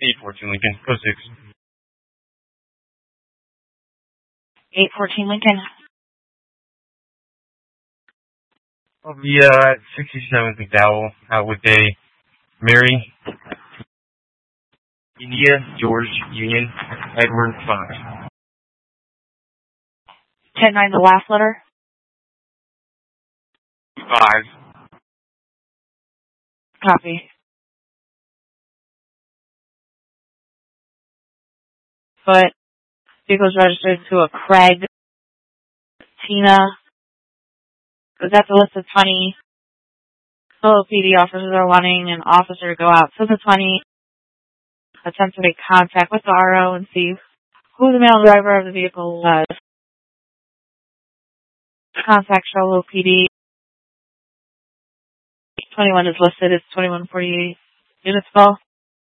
814 Lincoln, code 6. 814 Lincoln. I'll be at 67th McDowell out with a Mary, India, George, Union, Edward, Fox. 10-9, the last letter. 5. Copy. But vehicle's registered to a Craig Tina. Was at the list of 20. Solo PD officers are wanting an officer to go out to the 20, attempt to make contact with the RO and see who the male driver of the vehicle was. Contact Solo PD. 21 is listed. It's 2148 Unitsville.